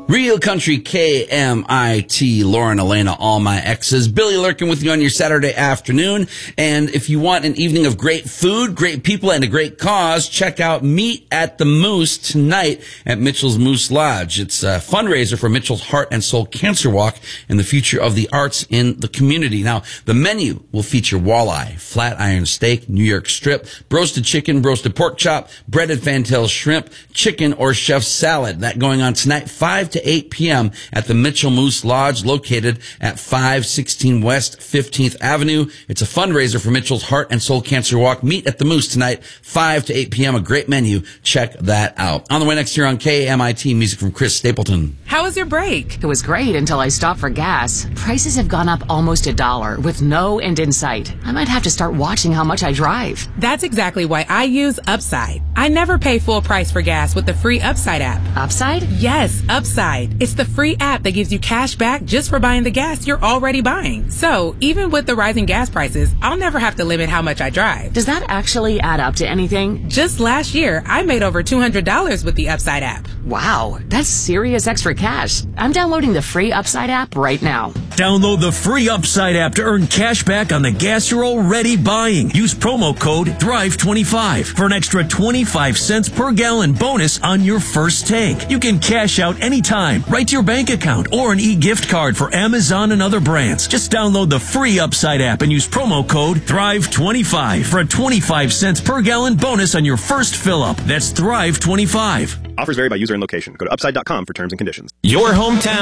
Real Country KMIT, Lauren, Elena, all my exes. Billy Lurkin with you on your Saturday afternoon. And if you want an evening of great food, great people, and a great cause, check out Meet at the Moose tonight at Mitchell's Moose Lodge. It's a fundraiser for Mitchell's Heart and Soul Cancer Walk and the future of the arts in the community. Now, the menu will feature walleye, flat iron steak, New York strip, roasted chicken, roasted pork chop, breaded fantail shrimp, chicken or chef salad. That going on tonight, 5 to 8 p.m. at the Mitchell Moose Lodge, located at 516 West 15th Avenue. It's a fundraiser for Mitchell's Heart and Soul Cancer Walk. Meet at the Moose tonight, 5 to 8 p.m. A great menu. Check that out. On the way next year on KMIT, music from Chris Stapleton. How was your break? It was great until I stopped for gas. Prices have gone up almost $1 with no end in sight. I might have to start watching how much I drive. That's exactly why I use Upside. I never pay full price for gas with the free Upside app. Upside? Yes, Upside. It's the free app that gives you cash back just for buying the gas you're already buying. So, even with the rising gas prices, I'll never have to limit how much I drive. Does that actually add up to anything? Just last year, I made over $200 with the Upside app. Wow, that's serious extra cash. I'm downloading the free Upside app right now. Download the free Upside app to earn cash back on the gas you're already buying. Use promo code THRIVE25 for an extra 25 cents per gallon bonus on your first tank. You can cash out anytime, right to your bank account, or an e-gift card for Amazon and other brands. Just download the free Upside app and use promo code THRIVE25 for a 25 cents per gallon bonus on your first fill-up. That's THRIVE25. Offers vary by user and location. Go to upside.com for terms and conditions. Your hometown